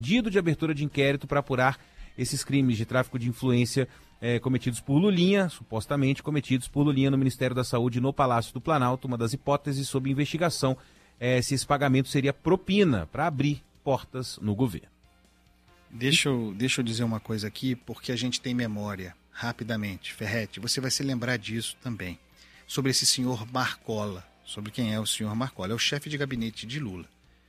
pedido de abertura de inquérito para apurar esses crimes de tráfico de influência cometidos por Lulinha, supostamente cometidos por Lulinha no Ministério da Saúde no Palácio do Planalto. Uma das hipóteses sob investigação se esse pagamento seria propina para abrir portas no governo. Deixa eu dizer uma coisa aqui, porque a gente tem memória, rapidamente. Ferretti, você vai se lembrar disso também, sobre esse senhor Marcola. Sobre quem é o senhor Marcola. É o chefe de gabinete de Lula.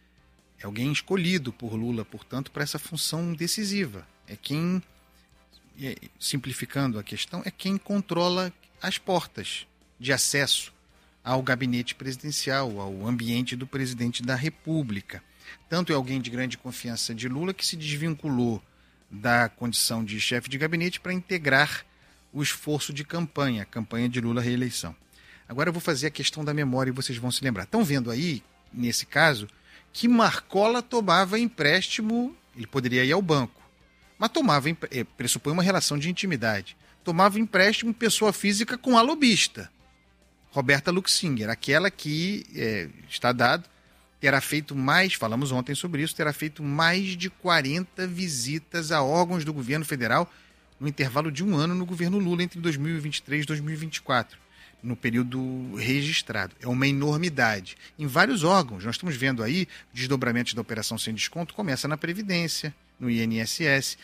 É alguém escolhido por Lula, portanto, para essa função decisiva. É quem, simplificando a questão, é quem controla as portas de acesso ao gabinete presidencial, ao ambiente do presidente da República. Tanto é alguém de grande confiança de Lula que se desvinculou da condição de chefe de gabinete para integrar o esforço de campanha, a campanha de Lula à reeleição. Agora eu vou fazer a questão da memória e vocês vão se lembrar. Estão vendo aí, nesse caso, que Marcola tomava empréstimo, ele poderia ir ao banco, mas pressupõe uma relação de intimidade. Tomava empréstimo pessoa física com a lobista, Roberta Luxinger, aquela que está dado, terá feito mais, falamos ontem sobre isso, terá feito mais de 40 visitas a órgãos do governo federal no intervalo de um ano no governo Lula, entre 2023 e 2024, no período registrado. É uma enormidade. Em vários órgãos, nós estamos vendo aí desdobramentos da Operação Sem Desconto, começa na Previdência, no INSS,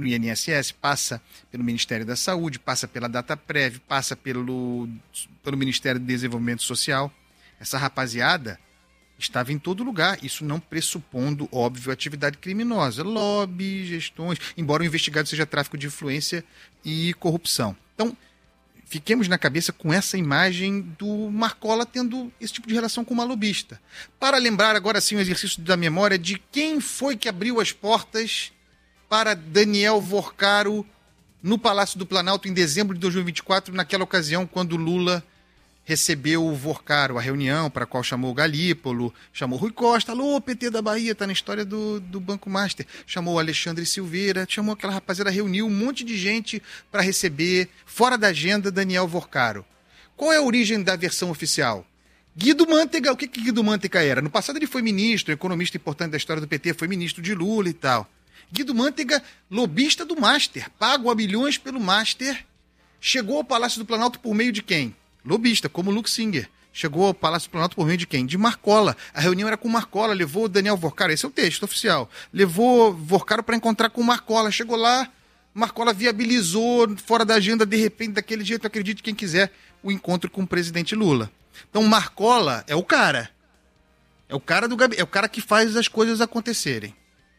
passa pelo Ministério da Saúde, passa pela Dataprev, passa pelo Ministério do Desenvolvimento Social. Essa rapaziada estava em todo lugar, isso não pressupondo, óbvio, atividade criminosa, lobby, gestões, embora o investigado seja tráfico de influência e corrupção. Então, fiquemos na cabeça com essa imagem do Marcola tendo esse tipo de relação com uma lobista. Para lembrar agora sim o exercício da memória de quem foi que abriu as portas para Daniel Vorcaro no Palácio do Planalto em dezembro de 2024, naquela ocasião quando Lula recebeu o Vorcaro, a reunião para a qual chamou o Galípolo, chamou Rui Costa, alô, PT da Bahia, está na história do Banco Master, chamou o Alexandre Silveira, chamou aquela rapaziada, reuniu um monte de gente para receber, fora da agenda, Daniel Vorcaro. Qual é a origem da versão oficial? Guido Mantega, o que Guido Mantega era? No passado ele foi ministro, economista importante da história do PT, foi ministro de Lula e tal. Guido Mantega, lobista do Master, pago a milhões pelo Master, chegou ao Palácio do Planalto por meio de quem? Lobista, como Luxinger. Chegou ao Palácio do Planalto por meio de quem? De Marcola. A reunião era com Marcola, levou o Daniel Vorcaro, esse é o texto oficial, levou Vorcaro para encontrar com Marcola. Chegou lá, Marcola viabilizou, fora da agenda, de repente, daquele jeito, acredite quem quiser, o encontro com o presidente Lula. Então Marcola é o cara. É o cara do gabinete, é o cara que faz as coisas acontecerem.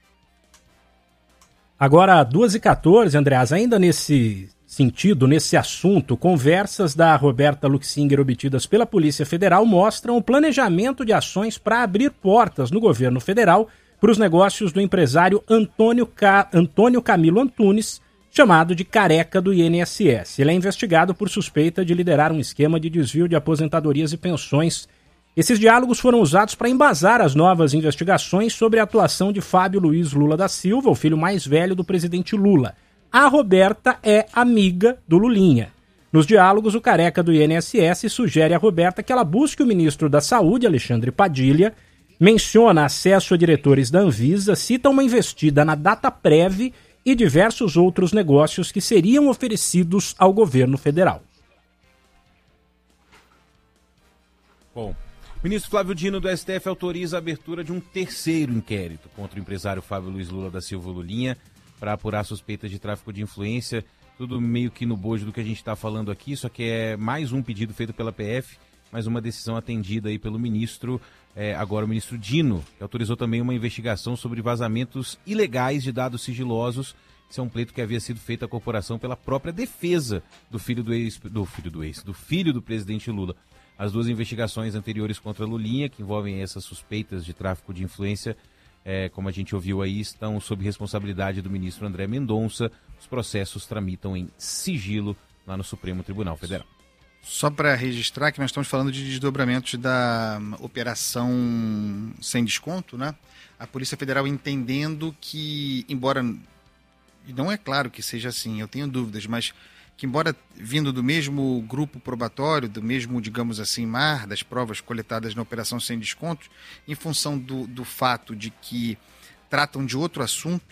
Agora, 2h14, Andreas, ainda nesse sentido, nesse assunto, conversas da Roberta Luxinger obtidas pela Polícia Federal mostram o planejamento de ações para abrir portas no governo federal para os negócios do empresário Antônio Camilo Antunes, chamado de Careca do INSS. Ele é investigado por suspeita de liderar um esquema de desvio de aposentadorias e pensões. Esses diálogos foram usados para embasar as novas investigações sobre a atuação de Fábio Luiz Lula da Silva, o filho mais velho do presidente Lula. A Roberta é amiga do Lulinha. Nos diálogos, o Careca do INSS sugere a Roberta que ela busque o ministro da Saúde, Alexandre Padilha, menciona acesso a diretores da Anvisa, cita uma investida na Dataprev e diversos outros negócios que seriam oferecidos ao governo federal. Bom, o ministro Flávio Dino do STF autoriza a abertura de um terceiro inquérito contra o empresário Fábio Luiz Lula da Silva Lulinha, para apurar suspeitas de tráfico de influência, tudo meio que no bojo do que a gente está falando aqui, só que é mais um pedido feito pela PF, mais uma decisão atendida aí pelo ministro, agora o ministro Dino, que autorizou também uma investigação sobre vazamentos ilegais de dados sigilosos. Esse é um pleito que havia sido feito à corporação pela própria defesa do filho do presidente Lula. As duas investigações anteriores contra Lulinha, que envolvem essas suspeitas de tráfico de influência, como a gente ouviu aí, estão sob responsabilidade do ministro André Mendonça. Os processos tramitam em sigilo lá no Supremo Tribunal Federal. Só para registrar que nós estamos falando de desdobramentos da Operação Sem Desconto, né? A Polícia Federal entendendo que, embora, e não é claro que seja assim, eu tenho dúvidas, mas que embora vindo do mesmo grupo probatório, do mesmo, digamos assim, mar das provas coletadas na Operação Sem Desconto, em função do fato de que tratam de outro assunto,